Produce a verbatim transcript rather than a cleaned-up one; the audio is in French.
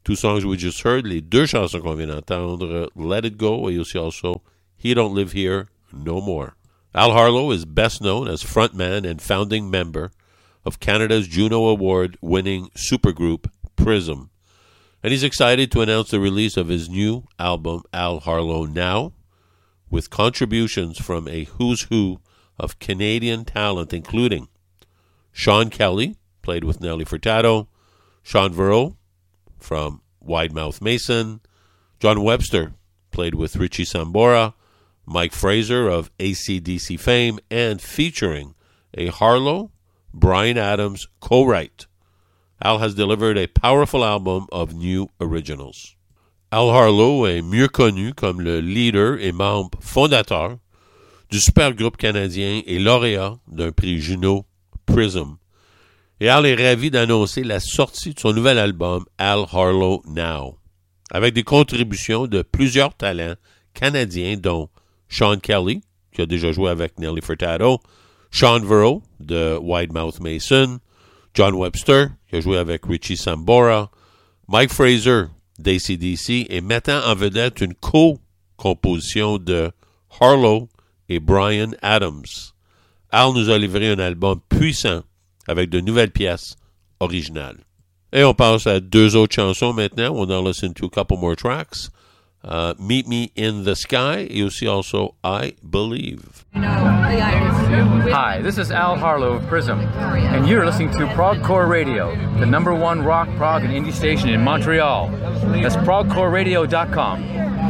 Two songs we just heard, les deux chansons qu'on vient d'entendre, Let It Go et aussi also He Don't Live Here No More. Al Harlow is best known as frontman and founding member of Canada's Juno Award-winning supergroup Prism. And he's excited to announce the release of his new album, Al Harlow Now, with contributions from a who's who of Canadian talent, including Sean Kelly, played with Nelly Furtado, Sean Verreau from Wide Mouth Mason, John Webster, played with Richie Sambora, Mike Fraser of A C D C fame, and featuring a Harlow, Bryan Adams co-write. Al has delivered a powerful album of new originals. Al Harlow est mieux connu comme le leader et membre fondateur du supergroupe canadien et lauréat d'un prix Juno, Prism. Et Al est ravi d'annoncer la sortie de son nouvel album Al Harlow Now, avec des contributions de plusieurs talents canadiens dont Sean Kelly, qui a déjà joué avec Nelly Furtado, Sean Verreau de Wide Mouth Mason, John Webster, qui a joué avec Richie Sambora, Mike Fraser d'A C D C et mettant en vedette une co-composition de Harlow et Bryan Adams. Al nous a livré un album puissant avec de nouvelles pièces originales. Et on passe à deux autres chansons maintenant. We'll now listen to a couple more tracks. Uh, Meet Me in the Sky et aussi also I Believe. Hi, this is Al Harlow of Prism, and you're listening to Progcore Radio, the number one rock, prog, and indie station in Montreal. That's progcore radio dot com.